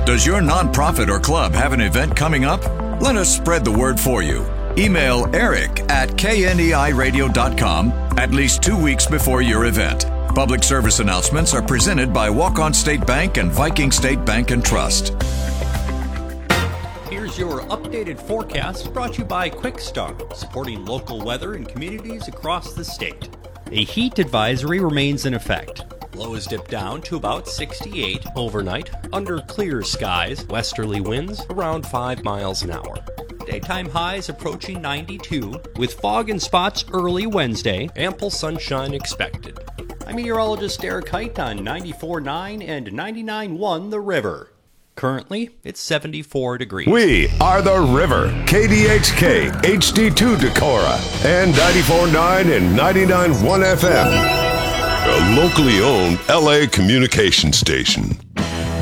Does your nonprofit or club have an event coming up? Let us spread the word for you. Email eric@kneiradio.com at least 2 weeks before your event. Public service announcements are presented by Walk-On State Bank and Viking State Bank and Trust. Here's your updated forecast brought to you by Quick Start, supporting local weather in communities across the state. A heat advisory remains in effect. Lows dip down to about 68 overnight, under clear skies, westerly winds around 5 miles an hour. Daytime highs approaching 92, with fog in spots early Wednesday, ample sunshine expected. I'm meteorologist Derek Height on 94.9 and 99.1 The River. Currently, it's 74 degrees. We are The River, KDHK, HD2 Decorah, and 94.9 and 99.1 FM. A locally owned LA communication station.